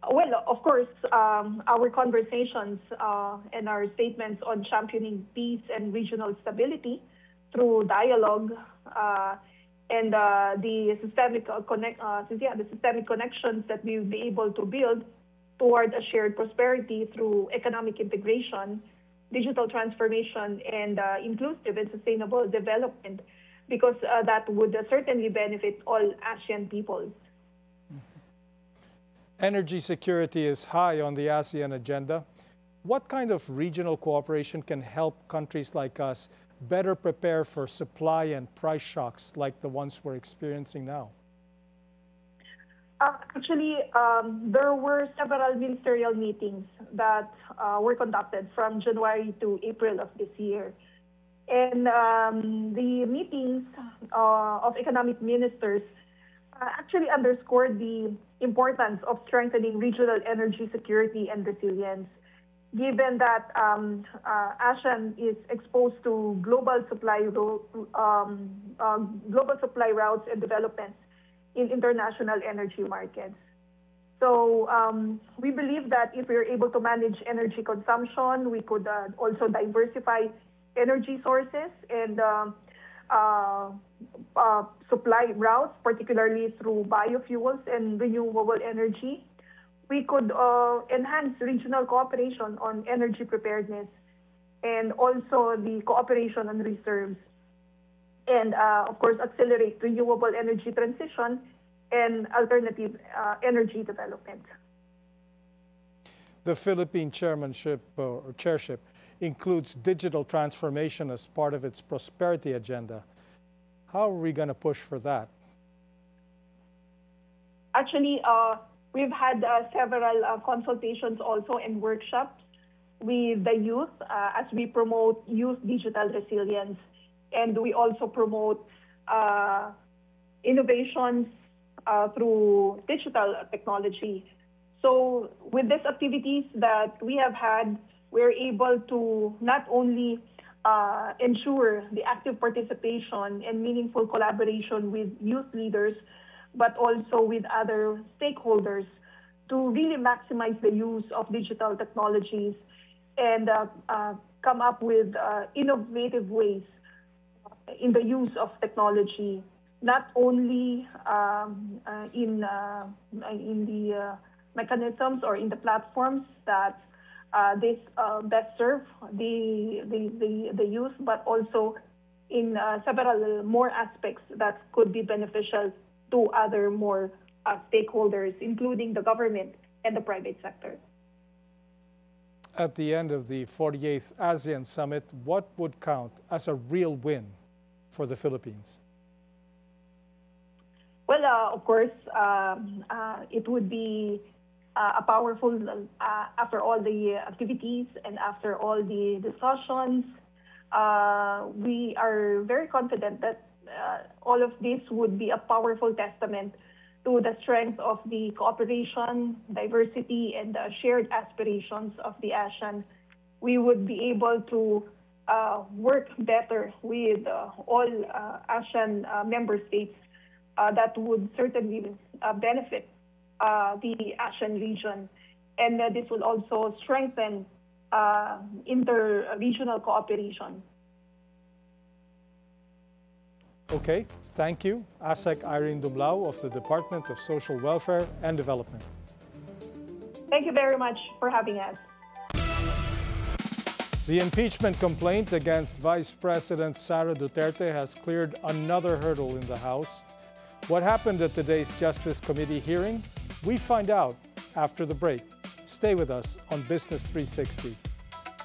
Well, of course, our conversations and our statements on championing peace and regional stability through dialogue and the systemic connections that we will be able to build toward a shared prosperity through economic integration, digital transformation, and inclusive and sustainable development, because that would certainly benefit all ASEAN peoples. Energy security is high on the ASEAN agenda. What kind of regional cooperation can help countries like us better prepare for supply and price shocks like the ones we're experiencing now? Actually, there were several ministerial meetings that were conducted from January to April of this year. And the meetings of economic ministers actually underscored the importance of strengthening regional energy security and resilience, given that ASEAN is exposed to global supply routes and developments in international energy markets. So we believe that if we're able to manage energy consumption, we could also diversify energy sources and supply routes, particularly through biofuels and renewable energy. We could enhance regional cooperation on energy preparedness and also the cooperation on reserves. And of course, accelerate renewable energy transition and alternative energy development. The Philippine chairmanship or chairship includes digital transformation as part of its prosperity agenda. How are we going to push for that? Actually, we've had several consultations also and workshops with the youth as we promote youth digital resilience. And we also promote innovations through digital technology. So with these activities that we have had, we're able to not only ensure the active participation and meaningful collaboration with youth leaders, but also with other stakeholders to really maximize the use of digital technologies and come up with innovative ways in the use of technology, not only in the mechanisms or in the platforms that this best serve the youth, but also in several more aspects that could be beneficial to other more stakeholders, including the government and the private sector. At the end of the 48th ASEAN Summit, what would count as a real win for the Philippines? Well, of course, it would be a powerful, after all the activities and after all the discussions, we are very confident that all of this would be a powerful testament to the strength of the cooperation, diversity, and the shared aspirations of the ASEAN. We would be able to work better with all ASEAN member states that would certainly benefit the ASEAN region. And this will also strengthen inter-regional cooperation. Okay, thank you. ASEC Irene Dumlao of the Department of Social Welfare and Development. Thank you very much for having us. The impeachment complaint against Vice President Sara Duterte has cleared another hurdle in the House. What happened at today's Justice Committee hearing? We find out after the break. Stay with us on Business 360.